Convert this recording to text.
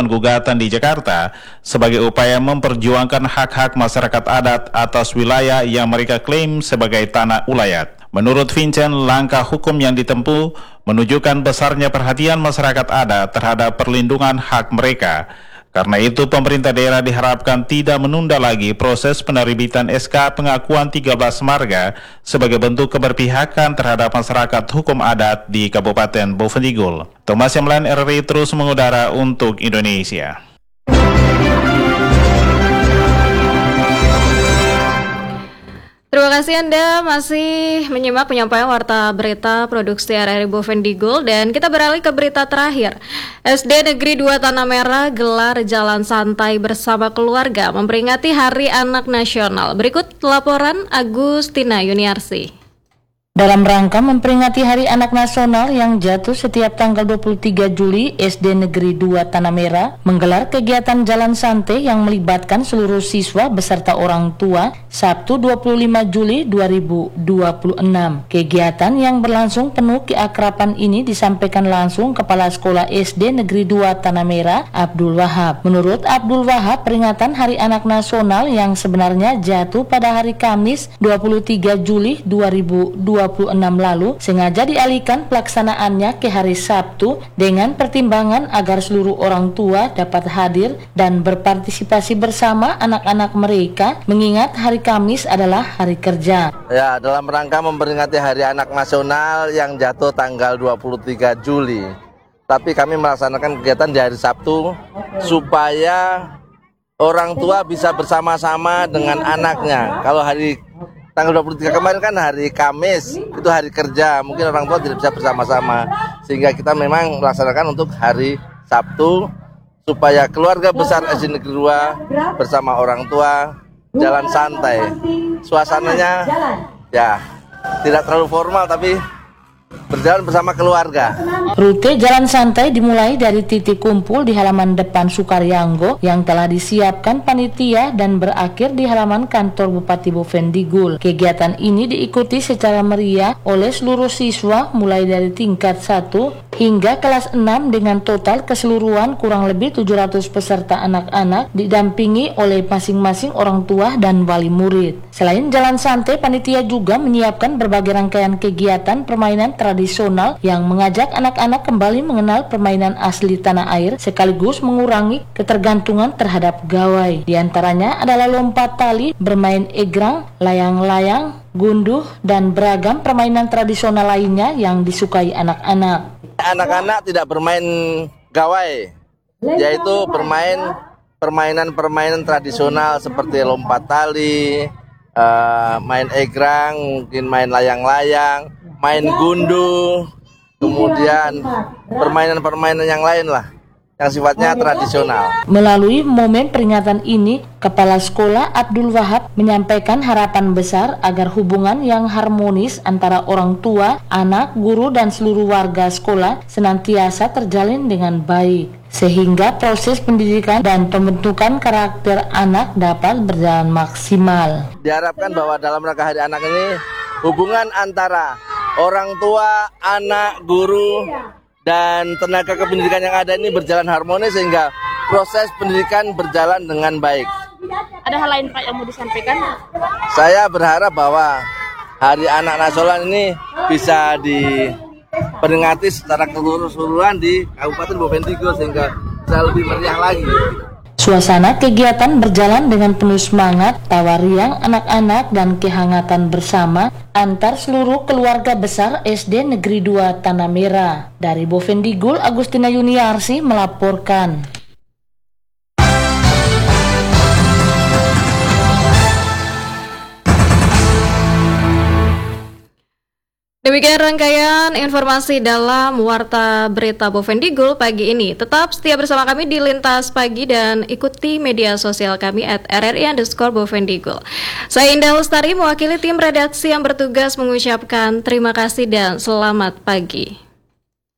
mengajukan gugatan di Jakarta sebagai upaya memperjuangkan hak-hak masyarakat adat atas wilayah yang mereka klaim sebagai tanah ulayat. Menurut Vincent, langkah hukum yang ditempuh menunjukkan besarnya perhatian masyarakat adat terhadap perlindungan hak mereka. Karena itu, pemerintah daerah diharapkan tidak menunda lagi proses penerbitan SK pengakuan 13 marga sebagai bentuk keberpihakan terhadap masyarakat hukum adat di Kabupaten Bovendigul. Thomas Yamlan, RRI terus mengudara untuk Indonesia. Terima kasih Anda masih menyimak penyampaian Warta Berita Produksi RRI Bovendigul, dan kita beralih ke berita terakhir. SD Negeri 2 Tanah Merah gelar jalan santai bersama keluarga memperingati Hari Anak Nasional. Berikut laporan Agustina Yuniarsi. Dalam rangka memperingati Hari Anak Nasional yang jatuh setiap tanggal 23 Juli, SD Negeri 2 Tanah Merah menggelar kegiatan jalan santai yang melibatkan seluruh siswa beserta orang tua Sabtu 25 Juli 2026. Kegiatan yang berlangsung penuh keakraban ini disampaikan langsung Kepala Sekolah SD Negeri 2 Tanah Merah, Abdul Wahab. Menurut Abdul Wahab, peringatan Hari Anak Nasional yang sebenarnya jatuh pada hari Kamis 23 Juli 2026 lalu sengaja dialihkan pelaksanaannya ke hari Sabtu dengan pertimbangan agar seluruh orang tua dapat hadir dan berpartisipasi bersama anak-anak mereka, mengingat hari Kamis adalah hari kerja. Ya, dalam rangka memperingati Hari Anak Nasional yang jatuh tanggal 23 Juli. Tapi kami melaksanakan kegiatan di hari Sabtu supaya orang tua bisa bersama-sama dengan anaknya. Kalau hari tanggal 23 kemarin kan hari Kamis, itu hari kerja, mungkin orang tua tidak bisa bersama-sama, sehingga kita memang melaksanakan untuk hari Sabtu supaya keluarga besar SD Negeri 2 bersama orang tua jalan santai. Suasananya ya tidak terlalu formal tapi berjalan bersama keluarga. Rute jalan santai dimulai dari titik kumpul di halaman depan Sukaryanggo yang telah disiapkan panitia dan berakhir di halaman kantor Bupati Bovendigul. Kegiatan ini diikuti secara meriah oleh seluruh siswa mulai dari tingkat 1 hingga kelas 6 dengan total keseluruhan kurang lebih 700 peserta anak-anak didampingi oleh masing-masing orang tua dan wali murid. Selain jalan santai, panitia juga menyiapkan berbagai rangkaian kegiatan permainan tradisional yang mengajak anak-anak kembali mengenal permainan asli tanah air sekaligus mengurangi ketergantungan terhadap gawai. Di antaranya adalah lompat tali, bermain egrang, layang-layang, gunduh, dan beragam permainan tradisional lainnya yang disukai anak-anak. Anak-anak tidak bermain gawai, yaitu bermain permainan-permainan tradisional seperti lompat tali, main egrang, mungkin main layang-layang, main gunduh, kemudian permainan-permainan yang lain lah yang sifatnya tradisional. Melalui momen peringatan ini, Kepala Sekolah Abdul Wahab menyampaikan harapan besar agar hubungan yang harmonis antara orang tua, anak, guru, dan seluruh warga sekolah senantiasa terjalin dengan baik, sehingga proses pendidikan dan pembentukan karakter anak dapat berjalan maksimal. Diharapkan bahwa dalam rangka Hari Anak ini, hubungan antara orang tua, anak, guru, dan tenaga kependidikan yang ada ini berjalan harmonis sehingga proses pendidikan berjalan dengan baik. Ada hal lain Pak yang mau disampaikan? Saya berharap bahwa Hari Anak Nasional ini bisa diperingati secara keseluruhan di Kabupaten Bovendigul sehingga bisa lebih meriah lagi. Suasana kegiatan berjalan dengan penuh semangat, tawa riang anak-anak, dan kehangatan bersama antar seluruh keluarga besar SD Negeri 2 Tanah Merah. Dari Bovendigul, Agustina Yuniarsi melaporkan. Demikian rangkaian informasi dalam Warta Berita Bovendigul pagi ini. Tetap setia bersama kami di Lintas Pagi dan ikuti media sosial kami @rri_bovendigul. Saya Indah Lestari mewakili tim redaksi yang bertugas mengucapkan terima kasih dan selamat pagi.